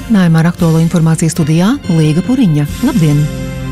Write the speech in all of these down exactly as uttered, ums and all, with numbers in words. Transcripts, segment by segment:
Atgādinājumā ar aktuālo informāciju studijā Līga Puriņa. Labdien!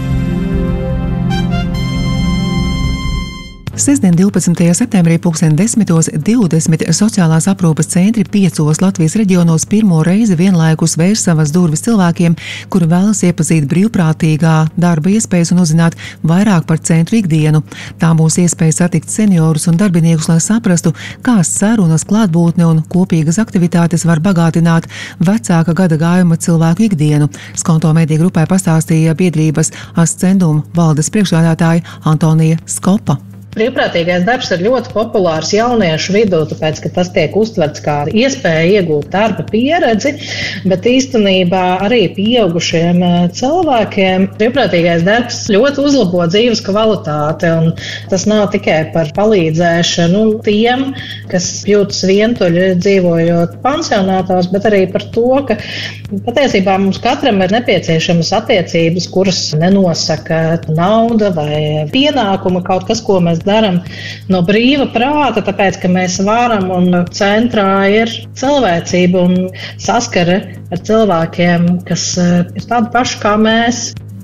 Sestdien, divpadsmitajā septembrī, pulksten desmitos divdesmit sociālās aprūpes centri piecos Latvijas reģionos pirmo reizi vienlaikus vērs savas durvis cilvēkiem, kuri vēlas iepazīt brīvprātīgā darba iespējas un uzzināt vairāk par centru ikdienu. Tā būs iespēja satikt seniorus un darbiniekus, lai saprastu, kā sarunas, klātbūtne un kopīgas aktivitātes var bagātināt vecāka gada gājuma cilvēku ikdienu. Skonto mediju grupai pastāstīja biedrības Ascendum valdes priekšsēdētāja Antonija Skopa. Brīvprātīgais darbs ir ļoti populārs jauniešu vidū, tāpēc, ka tas tiek uztverts kā iespēja iegūt darba pieredzi, bet īstenībā arī pieaugušiem cilvēkiem brīvprātīgais darbs ļoti uzlabo dzīves kvalitāti, un tas nav tikai par palīdzēšanu tiem, kas jūtas vientuļi dzīvojot pansionātos, bet arī par to, ka patiesībā mums katram ir nepieciešamas attiecības, kuras nenosaka nauda vai pienākuma, kaut kas, ko mēs darām no brīva prāta, tāpēc, ka mēs varam, un centrā ir cilvēcība un saskare ar cilvēkiem, kas ir tādi paši kā mēs.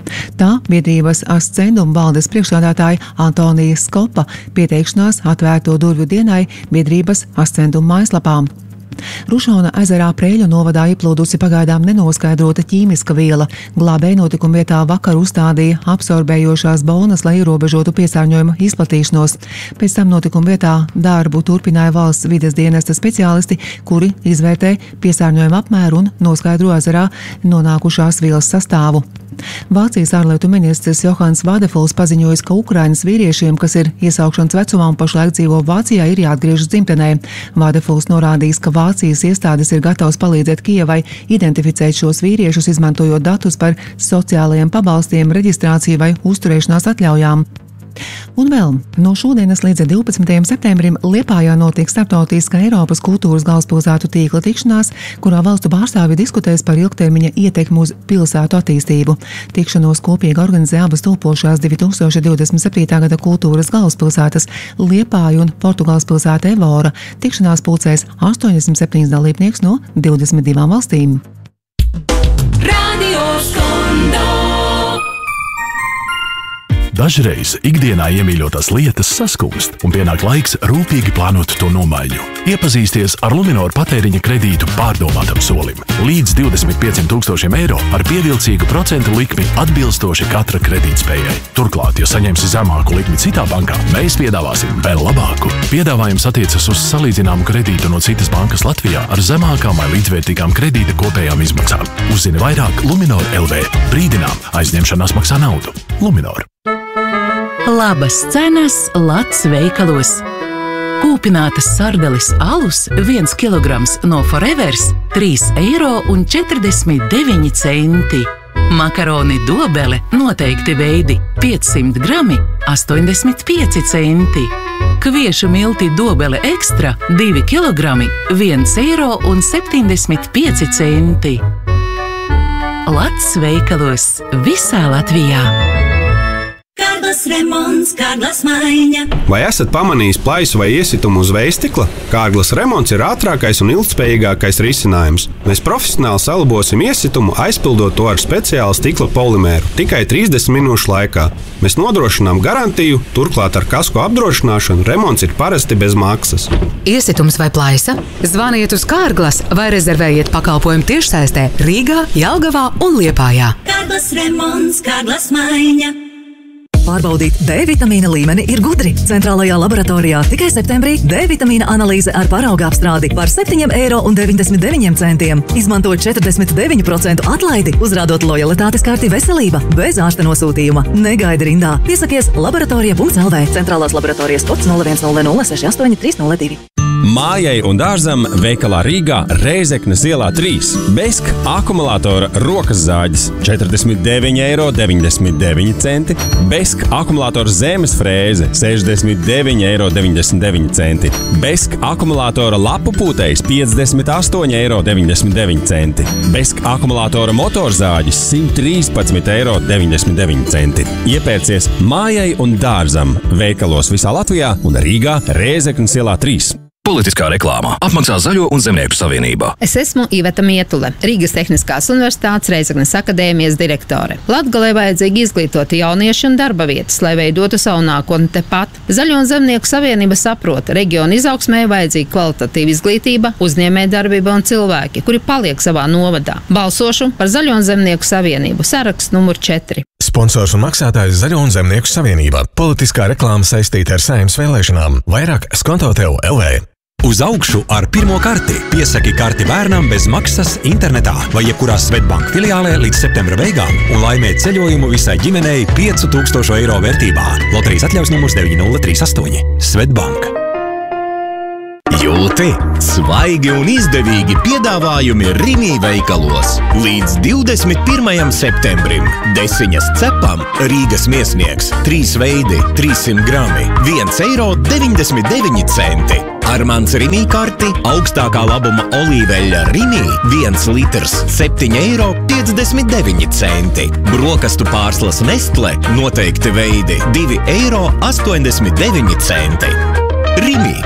Tā biedrības Ascendum valdes priekšsēdētāja Antonija Skopa pieteikšanās atvērto durvju dienai biedrības Ascendum mājaslapām. Rušona ezerā Preļu novadā ieplūdusi pagaidām nenoskaidrota ķīmiska viela. Glābēji notikuma vietā vakar uzstādīja absorbējošās bonas, lai ierobežotu piesārņojuma izplatīšanos. Pēc tam notikuma vietā darbu turpināja valsts vides dienesta speciālisti, kuri izvērtē piesārņojuma apmēru un noskaidro ezerā nonākušās vielas sastāvu. Vācijas ārlietu ministrs Johans Vadefuls paziņojis, ka Ukrainas vīriešiem, kas ir iesaukšanas vecumā un pašlaik dzīvo Vācijā, ir jāatgriežas dzimtenē. Vadefuls norādījis, ka Vācijas iestādes ir gatavas palīdzēt Kijevai identificēt šos vīriešus, izmantojot datus par sociālajiem pabalstiem, reģistrāciju vai uzturēšanās atļaujām. Un vēl no šodienas līdz divpadsmitajam septembrim Liepājā notiek starptautiskā Eiropas kultūras galvaspilsētu tīkla tikšanās, kurā valstu pārstāvji diskutēs par ilgtermiņa ietekmi uz pilsētu attīstību. Tikšanos kopīgi organizē abas topošās divi tūkstoši divdesmit septītā gada kultūras galvaspilsētas Liepāja un Portugāles pilsēta Evora. Tikšanās pulcēs astoņdesmit septiņus dalībnieks no divdesmit divām valstīm. Radio Skondo. Dažreiz ikdienā iemīļotās lietas saskumst, un pienāk laiks rūpīgi plānot to nomaiņu. Iepazīsties ar Luminor patēriņa kredītu pārdomātam solim. Līdz divdesmit pieciem tūkstošiem eiro ar pievilcīgu procentu likmi atbilstoši katra kredītspējai. Turklāt, ja saņemsi zemāku likmi citā bankā, mēs piedāvāsim vēl labāku. Piedāvājums attiecas uz salīdzināmu kredītu no citas bankas Latvijā ar zemākām vai līdzvērtīgām kredīta kopējām izmaksām. Uzzini vairāk Luminor L V. Brīdinām, aizņemšanās maksā naudu. Luminor. Labas cenas Lats veikalos. Kūpinātas sardeles alus viens kilograms no Forevers trīs eiro un četrdesmit deviņi centi. Makaroni Dobele noteikti veidi piecsimt grami astoņdesmit pieci centi. Kviešu milti Dobele Ekstra divi kilogrami viens eiro un septiņdesmit pieci centi. Lats veikalos visā Latvijā. Kārglas remonts, Kārglas maiņa. Vai esat pamanījis plaisu vai iesitumu uz vējstikla? Kārglas remonts ir ātrākais un ilgtspējīgākais risinājums. Mēs profesionāli salabosim iesitumu, aizpildot to ar speciālu stikla polimēru tikai trīsdesmit minūšu laikā. Mēs nodrošinām garantiju, turklāt ar kasko apdrošināšanu remonts ir parasti bez maksas. Iesitums vai plaisa? Zvaniet uz Kārglas vai rezervējiet pakalpojumu tiešsaistē Rīgā, Jelgavā un Liepājā. Kārglas remonts, Kārglas maiņa. Pārbaudīt D vitamīna līmeni ir gudri. Centrālajā laboratorijā tikai septembrī D vitamīna analīze ar parauga apstrādi par septiņi eiro un deviņdesmit deviņi centiem. Izmantot četrdesmit deviņu procentu atlaidi, uzrādot lojalitātes karti veselība bez ārsta nosūtījuma. Negaidi rindā. Piesakies laboratorija punkts L V. Centrālās laboratorijas kods nulle viens nulle nulle seši astoņi trīs nulle divi. Mājai un dārzam veikalā Rīgā Reizeknes ielā trīs. Besk akumulātora rokas zāģis četrdesmit deviņi eiro deviņdesmit deviņi centi. Besk akumulātora zemes frēze sešdesmit deviņi eiro deviņdesmit deviņi centi. Besk akumulātora lapu pūtējs piecdesmit astoņi eiro deviņdesmit deviņi centi. Besk akumulātora motorzāģis simt trīspadsmit eiro deviņdesmit deviņi centi. Iepērcies mājai un dārzam veikalos visā Latvijā un Rīgā Reizeknes ielā trīs. Politiskā reklāmā apmaksā Zaļo un Zemnieku savienība. Es esmu Iveta Mietule, Rīgas Tehniskās universitātes Reizeknes akadēmijas direktore. Latgalei vajadzīgi izglītoti jaunieši un darba vietas, lai veidotu savu nākotni tepat. Zaļo un Zemnieku savienība saprota, reģiona izaugsmē vajadzīga kvalitatīva izglītība, uzņēmējdarbība un cilvēki, kuri paliek savā novadā. Balsošu par Zaļo un Zemnieku savienību. Saraksts numur četri. Sponsors un maksātājs Zaļo un Zemnieku savienība. Politiskā reklāma saistīta ar Saeimas vēlēšanām. Vairāk skonto tev L V. Uz augšu ar pirmo karti. Piesaki karti bērnam bez maksas internetā vai jebkurā Svetbank filiālē līdz septembra beigām un laimē ceļojumu visai ģimenei piecu tūkstošu eiro vērtībā. Loterijas atļaus numurs deviņi nulle trīs astoņi. Svetbank. Jūti svaigi un izdevīgi piedāvājumi Rimi veikalos. Līdz divdesmit pirmajam septembrim desiņas cepam Rīgas miesnieks trīs veidi trīssimt grami viens eiro deviņdesmit deviņi centi. Ar mans Rimi karti augstākā labuma olīveļa Rimi viens litrs septiņi eiro piecdesmit deviņi centi. Brokastu pārslas Nestle noteikti veidi divi eiro astoņdesmit deviņi centi. Rimi.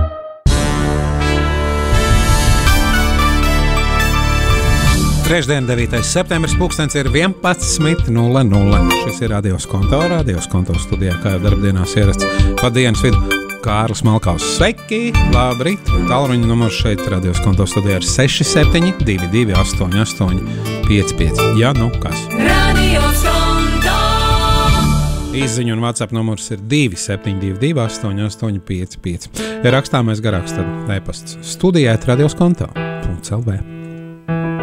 Trešdien, devītais septembris, pulkstens ir vienpadsmit nulle nulle. Šis ir Radio Skonto, Radio Skonto studijā, kā jau darbdienās ierasts. Pa dienas vidu Kārlis Malkaus. Sveiki, labrīt! Tālruņa numurs šeit Radio Skonto studijā ir seši septiņi divi divi astoņi astoņi pieci pieci. Ja, nu kas? Radio Skonto! Izziņu un WhatsApp numurs ir divi septiņi divi divi astoņi astoņi pieci pieci. Ja rakstāmies garāks, tad e-pasts studijā at Radio Skonto. L V.